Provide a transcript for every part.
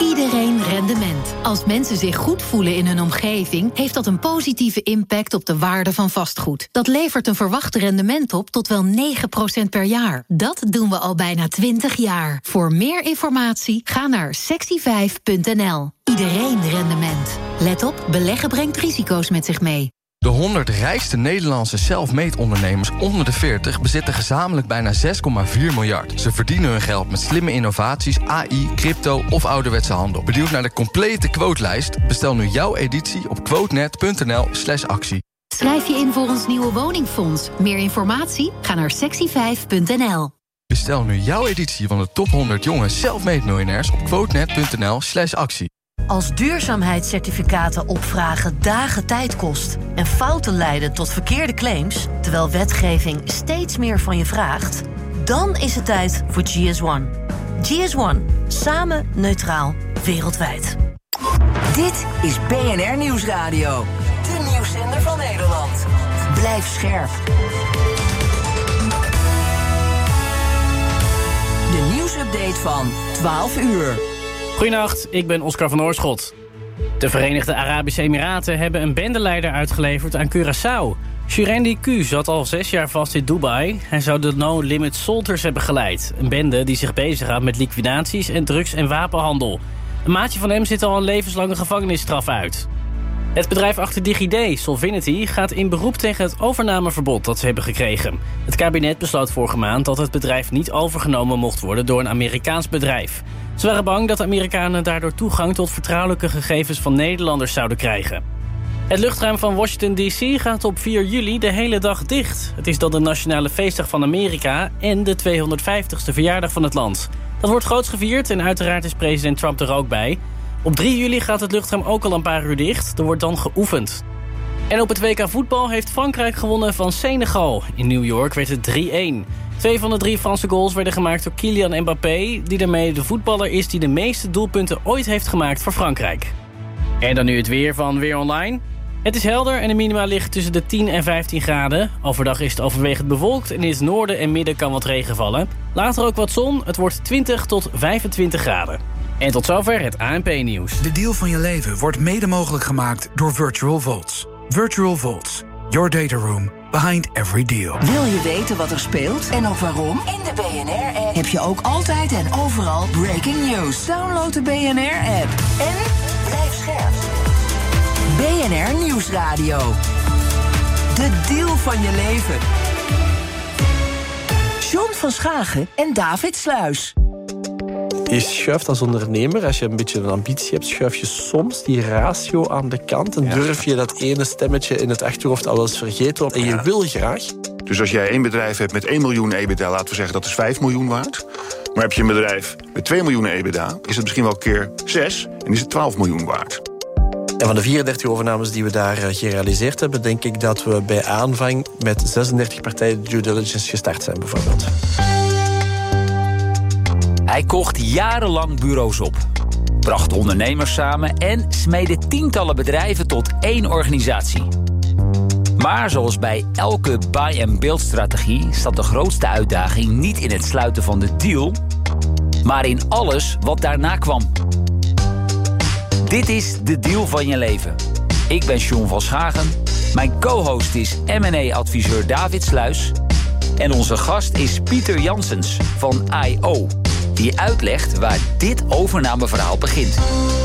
Iedereen rendement. Als mensen zich goed voelen in hun omgeving, heeft dat een positieve impact op de waarde van vastgoed. Dat levert een verwacht rendement op tot wel 9% per jaar. Dat doen we al bijna 20 jaar. Voor meer informatie ga naar sexy5.nl. Iedereen rendement. Let op, beleggen brengt risico's met zich mee. De 100 rijkste Nederlandse self-made ondernemers onder de 40... bezitten gezamenlijk bijna 6,4 miljard. Ze verdienen hun geld met slimme innovaties, AI, crypto of ouderwetse handel. Benieuwd naar de complete quotelijst? Bestel nu jouw editie op quotenet.nl/actie. Schrijf je in voor ons nieuwe woningfonds. Meer informatie? Ga naar sexy5.nl. Bestel nu jouw editie van de top 100 jonge self-made miljonairs op quotenet.nl/actie. Als duurzaamheidscertificaten opvragen dagen tijd kost en fouten leiden tot verkeerde claims, terwijl wetgeving steeds meer van je vraagt, dan is het tijd voor GS1. GS1. Samen neutraal wereldwijd. Dit is BNR Nieuwsradio. De nieuwszender van Nederland. Blijf scherp. De nieuwsupdate van 12 uur. Goedenacht, ik ben Oscar van Oorschot. De Verenigde Arabische Emiraten hebben een bendeleider uitgeleverd aan Curaçao. Shurendi Q zat al 6 jaar vast in Dubai. Hij zou de No Limit Soldiers hebben geleid. Een bende die zich bezighoudt met liquidaties en drugs- en wapenhandel. Een maatje van hem zit al een levenslange gevangenisstraf uit. Het bedrijf achter DigiD, Solvinity, gaat in beroep tegen het overnameverbod dat ze hebben gekregen. Het kabinet besloot vorige maand dat het bedrijf niet overgenomen mocht worden door een Amerikaans bedrijf. Ze waren bang dat de Amerikanen daardoor toegang tot vertrouwelijke gegevens van Nederlanders zouden krijgen. Het luchtruim van Washington D.C. gaat op 4 juli de hele dag dicht. Het is dan de nationale feestdag van Amerika en de 250ste verjaardag van het land. Dat wordt groots gevierd en uiteraard is president Trump er ook bij. Op 3 juli gaat het luchtruim ook al een paar uur dicht. Er wordt dan geoefend. En op het WK voetbal heeft Frankrijk gewonnen van Senegal. In New York werd het 3-1. 2 van de 3 Franse goals werden gemaakt door Kylian Mbappé, die daarmee de voetballer is die de meeste doelpunten ooit heeft gemaakt voor Frankrijk. En dan nu het weer van Weer Online. Het is helder en de minima ligt tussen de 10 en 15 graden. Overdag is het overwegend bewolkt en in het noorden en midden kan wat regen vallen. Later ook wat zon, het wordt 20 tot 25 graden. En tot zover het ANP-nieuws. De deal van je leven wordt mede mogelijk gemaakt door Virtual Vaults. Virtual Vaults, your data room behind every deal. Wil je weten wat er speelt en ook waarom? In de BNR-app heb je ook altijd en overal breaking news. Download de BNR-app en blijf scherp. BNR Nieuwsradio. De deal van je leven. John van Schagen en David Sluis. Je schuift als ondernemer, als je een beetje een ambitie hebt, schuif je soms die ratio aan de kant en durf je dat ene stemmetje in het achterhoofd al eens vergeten. En je wil graag. Dus als jij één bedrijf hebt met 1 miljoen EBITDA, laten we zeggen dat is 5 miljoen waard. Maar heb je een bedrijf met 2 miljoen EBITDA, is het misschien wel keer 6 en is het 12 miljoen waard. En van de 34 overnames die we daar gerealiseerd hebben, denk ik dat we bij aanvang met 36 partijen due diligence gestart zijn, bijvoorbeeld. Hij kocht jarenlang bureaus op, bracht ondernemers samen en smeedde tientallen bedrijven tot één organisatie. Maar zoals bij elke buy-and-build-strategie staat de grootste uitdaging niet in het sluiten van de deal, maar in alles wat daarna kwam. Dit is de deal van je leven. Ik ben John van Schagen. Mijn co-host is M&A-adviseur David Sluis. En onze gast is Pieter Janssens van I.O., die uitlegt waar dit overnameverhaal begint.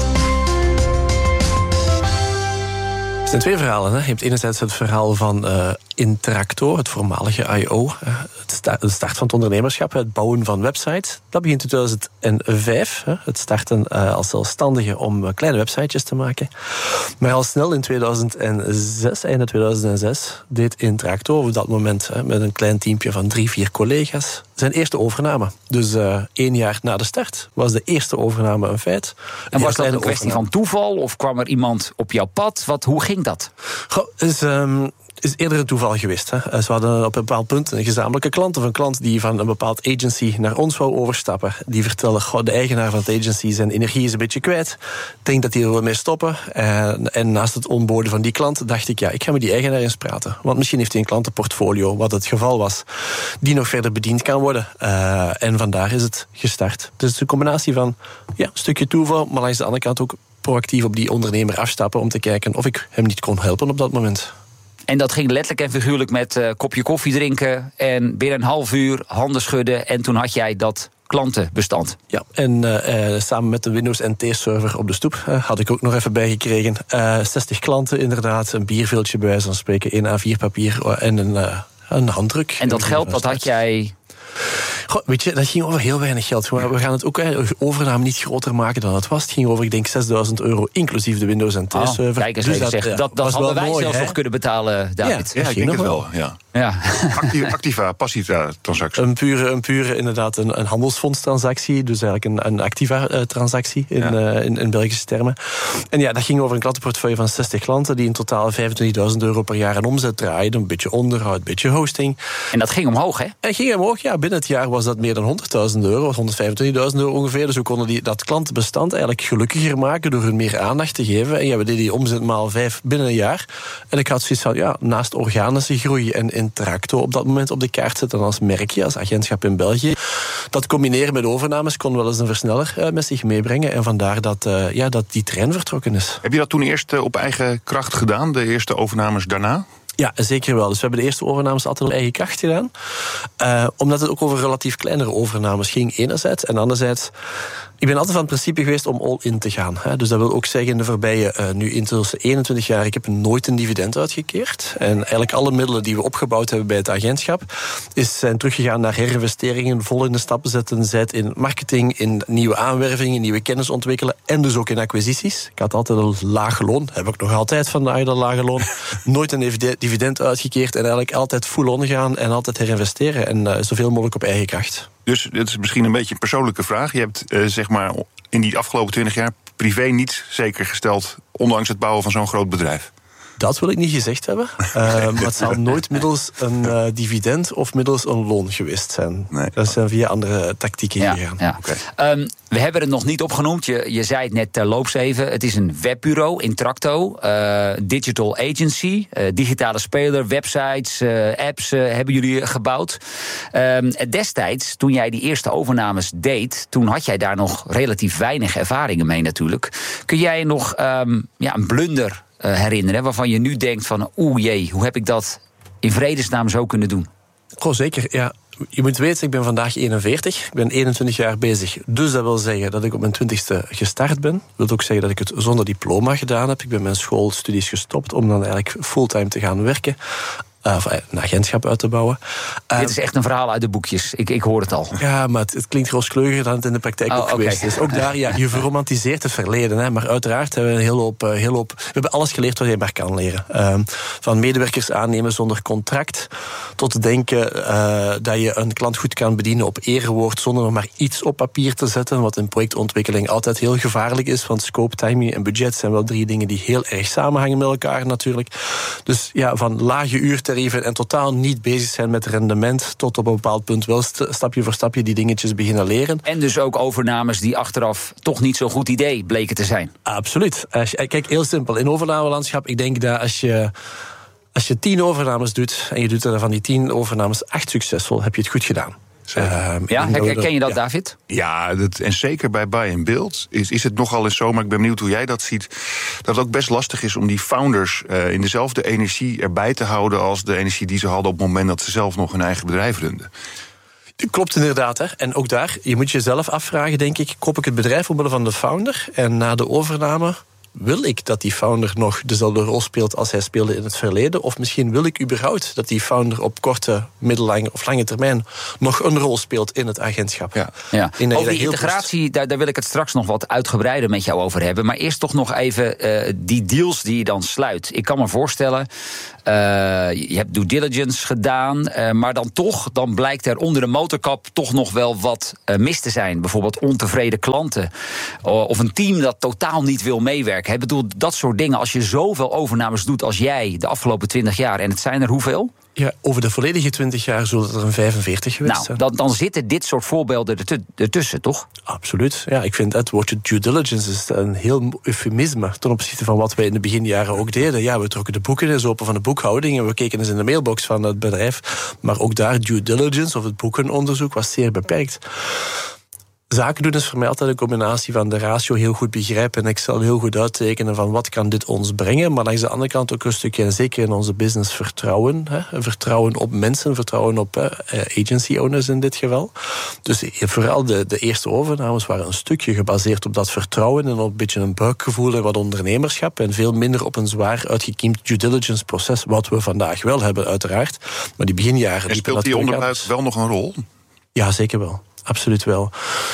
Er zijn 2 verhalen. Hè. Je hebt enerzijds het verhaal van Interacto, het voormalige I.O., de start van het ondernemerschap, het bouwen van websites. Dat begint in 2005, het starten als zelfstandige om kleine websitejes te maken. Maar al snel in 2006, einde 2006, deed Interacto op dat moment met een klein teampje van 3-4 collega's zijn eerste overname. Dus 1 jaar na de start was de eerste overname een feit. En was dat een kwestie van toeval of kwam er iemand op jouw pad? Hoe ging dat? Het is eerder een toeval geweest. Hè. Ze hadden op een bepaald punt een gezamenlijke klant, of een klant die van een bepaald agency naar ons wou overstappen. Die vertelde, de eigenaar van het agency, zijn energie is een beetje kwijt. Denkt dat hij er wil mee stoppen. En naast het onboarden van die klant dacht ik, ik ga met die eigenaar eens praten. Want misschien heeft hij een klantenportfolio, wat het geval was, die nog verder bediend kan worden. En vandaar is het gestart. Dus het is een combinatie van een stukje toeval, maar langs de andere kant ook proactief op die ondernemer afstappen om te kijken of ik hem niet kon helpen op dat moment. En dat ging letterlijk en figuurlijk met kopje koffie drinken en binnen een half uur handen schudden en toen had jij dat klantenbestand. Ja, en samen met de Windows NT-server op de stoep had ik ook nog even bijgekregen. 60 klanten inderdaad, een bierveeltje bij wijze van spreken, 1 A4 papier en een handdruk. En dat geld, dat had jij... Goh, weet je, dat ging over heel weinig geld. We gaan het ook overname niet groter maken dan het was. Het ging over, ik denk, €6.000 inclusief de Windows NT-server. Kijk eens, dus dat hadden wij zelfs nog kunnen betalen, David. Ja, ik denk het wel. Ja. Activa, passiva transactie. Een pure inderdaad een handelsfondstransactie. Dus eigenlijk een Activa-transactie in Belgische termen. En dat ging over een klantenportefeuille van 60 klanten die in totaal €25.000 per jaar aan omzet draaiden. Een beetje onderhoud, een beetje hosting. En dat ging omhoog, hè? En ging omhoog, binnen het jaar was dat meer dan €100.000, €125.000 ongeveer. Dus we konden dat klantenbestand eigenlijk gelukkiger maken door hun meer aandacht te geven. En we deden die omzet maal 5 binnen een jaar. En ik had zoiets van, naast organische groei en Interacto op dat moment op de kaart zetten als merkje, als agentschap in België. Dat combineren met overnames kon wel eens een versneller met zich meebrengen. En vandaar dat die trein vertrokken is. Heb je dat toen eerst op eigen kracht gedaan, de eerste overnames daarna? Ja, zeker wel. Dus we hebben de eerste overnames altijd op eigen kracht gedaan. Omdat het ook over relatief kleinere overnames ging, enerzijds. En anderzijds, ik ben altijd van het principe geweest om all-in te gaan. Dus dat wil ook zeggen, in de voorbije, nu intussen 21 jaar, ik heb nooit een dividend uitgekeerd. En eigenlijk alle middelen die we opgebouwd hebben bij het agentschap, zijn teruggegaan naar herinvesteringen, vol in de stappen zetten, zijt in marketing, in nieuwe aanwervingen, nieuwe kennis ontwikkelen en dus ook in acquisities. Ik had altijd een lage loon, heb ik nog altijd vandaag dat lage loon. Nooit een dividend uitgekeerd en eigenlijk altijd full-on gaan en altijd herinvesteren en zoveel mogelijk op eigen kracht. Dus het is misschien een beetje een persoonlijke vraag. Je hebt in die afgelopen 20 jaar privé niet zeker gesteld, ondanks het bouwen van zo'n groot bedrijf. Dat wil ik niet gezegd hebben. Maar het zal nooit middels een dividend of middels een loon geweest zijn. Nee. Dat zijn via andere tactieken gegaan. Ja. Okay. We hebben het nog niet opgenoemd. Je zei het net terloops even. Het is een webbureau, Interacto, digital agency, digitale speler, websites, apps hebben jullie gebouwd. Destijds, toen jij die eerste overnames deed, toen had jij daar nog relatief weinig ervaringen mee natuurlijk. Kun jij nog een blunder herinneren waarvan je nu denkt van hoe heb ik dat in vredesnaam zo kunnen doen? Goh, zeker, ja. Je moet weten, ik ben vandaag 41. Ik ben 21 jaar bezig. Dus dat wil zeggen dat ik op mijn 20ste gestart ben. Dat wil ook zeggen dat ik het zonder diploma gedaan heb. Ik ben mijn schoolstudies gestopt om dan eigenlijk fulltime te gaan werken. Een agentschap uit te bouwen. Dit is echt een verhaal uit de boekjes. Ik hoor het al. Ja, maar het klinkt rooskleuriger dan het in de praktijk ook geweest is. Ook daar, je verromantiseert het verleden. Hè, maar uiteraard hebben we een heel hoop... We hebben alles geleerd wat je maar kan leren. Van medewerkers aannemen zonder contract, tot te denken dat je een klant goed kan bedienen op erewoord, zonder nog maar iets op papier te zetten, wat in projectontwikkeling altijd heel gevaarlijk is, want scope, timing en budget zijn wel 3 dingen die heel erg samenhangen met elkaar natuurlijk. Dus van lage uurtarieven en totaal niet bezig zijn met rendement, tot op een bepaald punt wel stapje voor stapje die dingetjes beginnen leren. En dus ook overnames die achteraf toch niet zo'n goed idee bleken te zijn. Absoluut. Kijk, heel simpel. In overnamelandschap, ik denk dat als je 10 overnames doet en je doet er van die 10 overnames 8 succesvol, heb je het goed gedaan. Herken je dat, David? Ja, en zeker bij buy and build is het nogal eens zo, maar ik ben benieuwd hoe jij dat ziet, dat het ook best lastig is om die founders in dezelfde energie erbij te houden als de energie die ze hadden op het moment dat ze zelf nog hun eigen bedrijf runden. Klopt inderdaad. Hè. En ook daar, je moet jezelf afvragen, denk ik, koop ik het bedrijf omwille van de founder en na de overname wil ik dat die founder nog dezelfde rol speelt als hij speelde in het verleden? Of misschien wil ik überhaupt dat die founder op korte, middellange of lange termijn nog een rol speelt in het agentschap? Ja. Over die integratie, daar wil ik het straks nog wat uitgebreider met jou over hebben. Maar eerst toch nog even die deals die je dan sluit. Ik kan me voorstellen, je hebt due diligence gedaan, maar dan blijkt er onder de motorkap toch nog wel wat mis te zijn. Bijvoorbeeld ontevreden klanten. Of een team dat totaal niet wil meewerken. netwerk. Ik bedoel, dat soort dingen. Als je zoveel overnames doet als jij de afgelopen 20 jaar... en het zijn er hoeveel? Ja, over de volledige 20 jaar zullen er een 45 geweest zijn. Dan zitten dit soort voorbeelden ertussen, toch? Absoluut. Ja, ik vind het woordje due diligence is een heel eufemisme ten opzichte van wat wij in de beginjaren ook deden. Ja, we trokken de boeken eens open van de boekhouding en we keken eens in de mailbox van het bedrijf. Maar ook daar due diligence of het boekenonderzoek was zeer beperkt. Zaken doen is voor mij altijd een combinatie van de ratio heel goed begrijpen en Excel heel goed uittekenen van wat kan dit ons brengen, maar langs de andere kant ook een stukje, en zeker in onze business, vertrouwen. Vertrouwen op mensen, vertrouwen op agency owners in dit geval. Dus vooral de eerste overnames waren een stukje gebaseerd op dat vertrouwen en op een beetje een buikgevoel en wat ondernemerschap en veel minder op een zwaar uitgekiemd due diligence proces, wat we vandaag wel hebben uiteraard. Maar die beginjaren... En speelt die onderbuik wel nog een rol? Ja, zeker wel. Absoluut wel.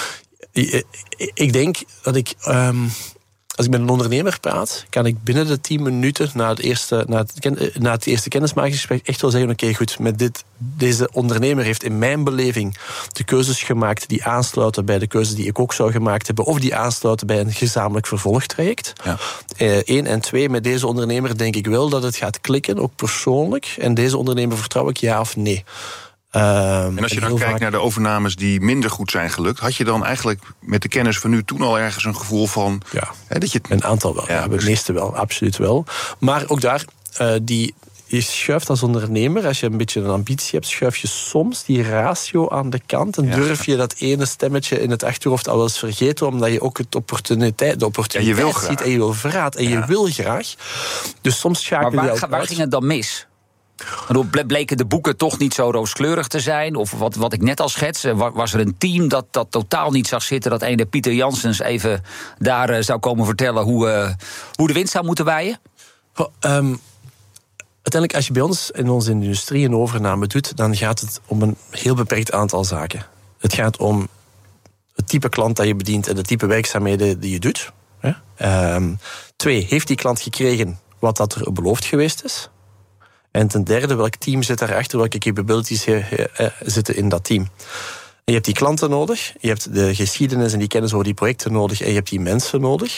Ik denk dat ik... Als ik met een ondernemer praat, kan ik binnen de 10 minuten na het eerste kennismakingsgesprek echt wel zeggen, oké, goed, deze ondernemer heeft in mijn beleving de keuzes gemaakt die aansluiten bij de keuzes die ik ook zou gemaakt hebben, of die aansluiten bij een gezamenlijk vervolgtraject. Ja. 1 en 2, met deze ondernemer denk ik wel dat het gaat klikken, ook persoonlijk. En deze ondernemer vertrouw ik ja of nee. En als je dan kijkt naar de overnames die minder goed zijn gelukt, had je dan eigenlijk met de kennis van nu toen al ergens een gevoel van... Ja, dat je een aantal wel. Ja, de meeste wel, absoluut wel. Maar ook daar, je schuift als ondernemer, als je een beetje een ambitie hebt, schuif je soms die ratio aan de kant en durf je dat ene stemmetje in het achterhoofd al wel eens vergeten, omdat je ook de opportuniteit ziet en je wil verraad en je wil graag. Dus soms schakel je Maar waar ging het dan mis? Bleken de boeken toch niet zo rooskleurig te zijn? Of wat ik net al schets, was er een team dat totaal niet zag zitten, dat ene Pieter Janssens even daar zou komen vertellen hoe de wind zou moeten waaien? Uiteindelijk, als je bij ons in onze industrie een overname doet, dan gaat het om een heel beperkt aantal zaken. Het gaat om het type klant dat je bedient en de type werkzaamheden die je doet. 2, heeft die klant gekregen wat dat er beloofd geweest is? En ten derde, welk team zit daarachter, welke capabilities zitten in dat team? En je hebt die klanten nodig, je hebt de geschiedenis en die kennis over die projecten nodig en je hebt die mensen nodig.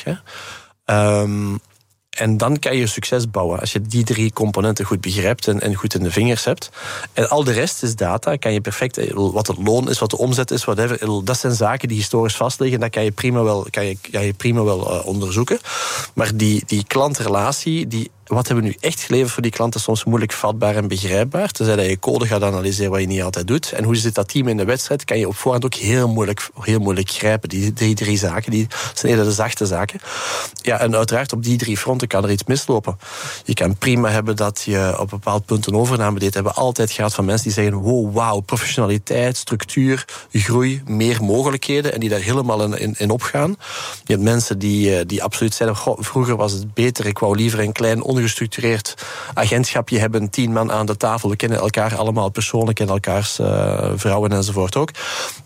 En dan kan je succes bouwen als je die 3 componenten goed begrijpt en goed in de vingers hebt. En al de rest is data, kan je perfect, wat het loon is, wat de omzet is, whatever, dat zijn zaken die historisch vastliggen, dat kan je prima wel onderzoeken. Maar die klantrelatie, wat hebben we nu echt geleverd voor die klanten, soms moeilijk vatbaar en begrijpbaar. Tenzij dat je code gaat analyseren wat je niet altijd doet. En hoe zit dat team in de wedstrijd, kan je op voorhand ook heel moeilijk grijpen. Die 3 zaken, die zijn eerder de zachte zaken. Ja, en uiteraard op die 3 fronten kan er iets mislopen. Je kan prima hebben dat je op een bepaald punt een overname deed. Hebben altijd gehad van mensen die zeggen, wow, professionaliteit, structuur, groei, meer mogelijkheden. En die daar helemaal in opgaan. Je hebt mensen die absoluut zeiden, vroeger was het beter, ik wou liever een klein ongestructureerd agentschapje hebben, 10 man aan de tafel. We kennen elkaar allemaal persoonlijk en elkaars vrouwen enzovoort ook.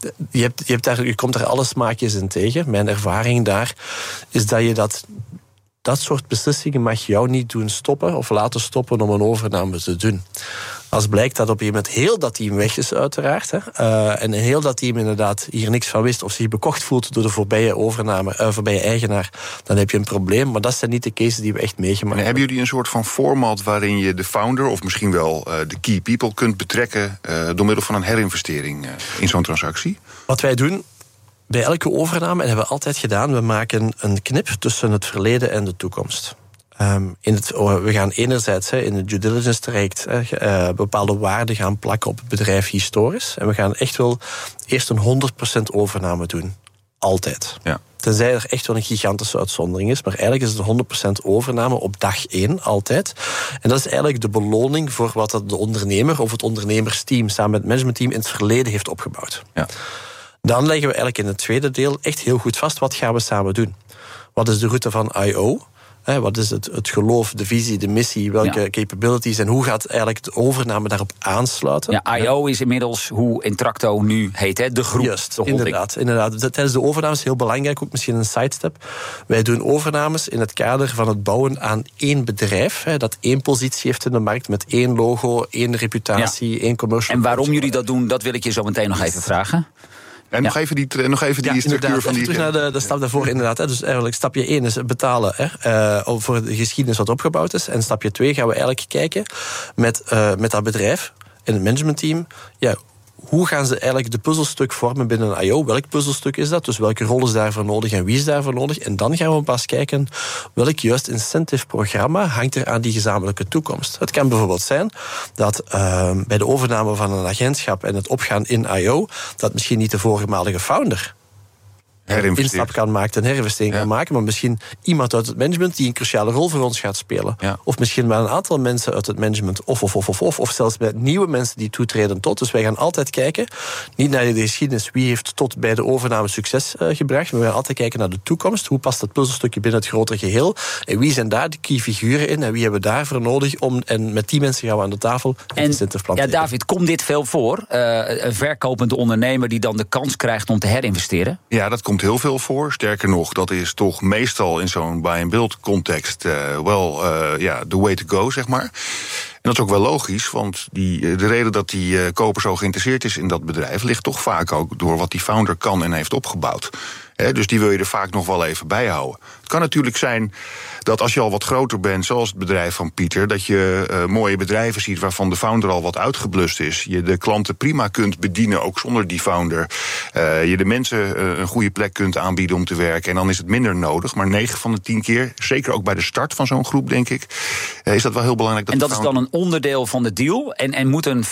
Je komt daar alle smaakjes in tegen. Mijn ervaring daar is dat je dat soort beslissingen mag jou niet doen stoppen of laten stoppen om een overname te doen. Als blijkt dat op een gegeven moment heel dat team weg is, uiteraard, en heel dat team inderdaad hier niks van wist of zich bekocht voelt door de voorbije eigenaar, dan heb je een probleem. Maar dat zijn niet de cases die we echt meegemaakt hebben. Hebben jullie een soort van format waarin je de founder of misschien wel de key people kunt betrekken door middel van een herinvestering in zo'n transactie? Wat wij doen bij elke overname, en hebben we altijd gedaan, we maken een knip tussen het verleden en de toekomst. We gaan enerzijds in de due diligence traject bepaalde waarden gaan plakken op het bedrijf historisch. En we gaan echt wel eerst een 100% overname doen. Altijd. Ja. Tenzij er echt wel een gigantische uitzondering is. Maar eigenlijk is het 100% overname op dag 1 altijd. En dat is eigenlijk de beloning voor wat de ondernemer of het ondernemersteam samen met het managementteam in het verleden heeft opgebouwd. Ja. Dan leggen we eigenlijk in het tweede deel echt heel goed vast, wat gaan we samen doen? Wat is de route van I.O.? Wat is het geloof, de visie, de missie, welke capabilities en hoe gaat eigenlijk de overname daarop aansluiten? Ja, I.O. is inmiddels hoe Intracto nu heet, hè? De groep. Juist, inderdaad. Tijdens de overname is heel belangrijk, ook misschien een sidestep. Wij doen overnames in het kader van het bouwen aan 1 bedrijf, dat 1 positie heeft in de markt met 1 logo, 1 reputatie, 1 commercial. En waarom jullie dat doen, dat wil ik je zo meteen nog even vragen. En nog even die structuur van die... Terug naar de stap daarvoor inderdaad. Hè. Dus eigenlijk stapje 1 is betalen voor de geschiedenis wat opgebouwd is. En stapje 2 gaan we eigenlijk kijken met dat bedrijf en het managementteam. Ja, hoe gaan ze eigenlijk de puzzelstuk vormen binnen een I.O.? Welk puzzelstuk is dat? Dus welke rol is daarvoor nodig en wie is daarvoor nodig? En dan gaan we pas kijken welk juist incentive-programma hangt er aan die gezamenlijke toekomst. Het kan bijvoorbeeld zijn dat bij de overname van een agentschap en het opgaan in I.O. dat misschien niet de voormalige founder instap kan maken, een herinvestering kan maken, maar misschien iemand uit het management die een cruciale rol voor ons gaat spelen. Ja. Of misschien wel een aantal mensen uit het management, of zelfs met nieuwe mensen die toetreden tot. Dus wij gaan altijd kijken, niet naar de geschiedenis, wie heeft tot bij de overname succes gebracht, maar we gaan altijd kijken naar de toekomst. Hoe past het puzzelstukje binnen het grotere geheel? En wie zijn daar de key figuren in? En wie hebben we daarvoor nodig? En met die mensen gaan we aan de tafel een incentive plan tekenen. David, komt dit veel voor? Een verkopende ondernemer die dan de kans krijgt om te herinvesteren? Ja, dat komt heel veel voor. Sterker nog, dat is toch meestal in zo'n buy-and-build context the way to go, zeg maar. En dat is ook wel logisch, want de reden dat die koper zo geïnteresseerd is in dat bedrijf ligt toch vaak ook door wat die founder kan en heeft opgebouwd. Dus die wil je er vaak nog wel even bij houden. Het kan natuurlijk zijn dat als je al wat groter bent, zoals het bedrijf van Pieter, dat je mooie bedrijven ziet waarvan de founder al wat uitgeblust is. Je de klanten prima kunt bedienen, ook zonder die founder. Je de mensen een goede plek kunt aanbieden om te werken. En dan is het minder nodig. Maar 9 van de 10 keer, zeker ook bij de start van zo'n groep, denk ik, is dat wel heel belangrijk. En dat is dan een onderdeel van de deal? En moet een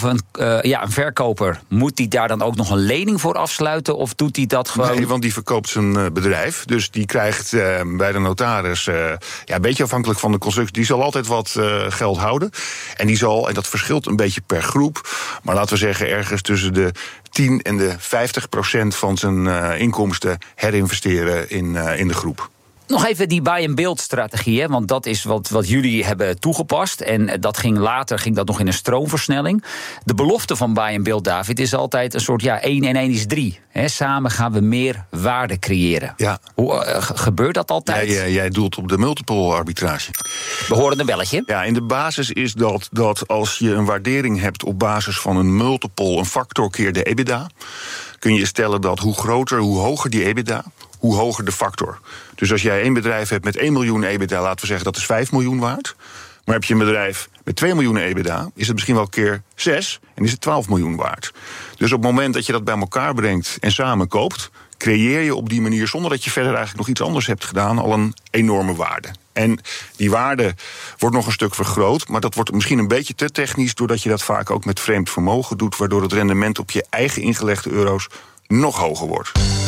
verkoper, moet die daar dan ook nog een lening voor afsluiten? Of doet hij dat gewoon? Nee, want die verkoopt zijn bedrijf. Dus die krijgt bij de notaris, een beetje afhankelijk van de constructie, die zal altijd wat geld houden. En die zal, en dat verschilt een beetje per groep, maar laten we zeggen ergens tussen de 10 en de 50% van zijn inkomsten herinvesteren in de groep. Nog even die buy-and-build strategie, want dat is wat jullie hebben toegepast. En dat ging nog in een stroomversnelling. De belofte van buy-and-build, David, is altijd een soort 1 en 1 is 3. Samen gaan we meer waarde creëren. Ja. Hoe gebeurt dat altijd? Jij doelt op de multiple arbitrage. We horen een belletje. Ja, in de basis is dat als je een waardering hebt op basis van een multiple, een factor keer de EBITDA, kun je stellen dat hoe groter, hoe hoger die EBITDA, hoe hoger de factor. Dus als jij één bedrijf hebt met 1 miljoen EBITDA, laten we zeggen dat is 5 miljoen waard. Maar heb je een bedrijf met 2 miljoen EBITDA, is het misschien wel keer 6 en is het 12 miljoen waard. Dus op het moment dat je dat bij elkaar brengt en samen koopt, creëer je op die manier, zonder dat je verder eigenlijk nog iets anders hebt gedaan, al een enorme waarde. En die waarde wordt nog een stuk vergroot, maar dat wordt misschien een beetje te technisch, doordat je dat vaak ook met vreemd vermogen doet, waardoor het rendement op je eigen ingelegde euro's nog hoger wordt.